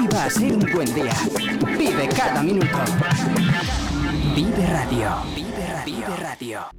va a ser un buen día. Vive cada minuto. Vive Radio. Vive Radio. Vive Radio.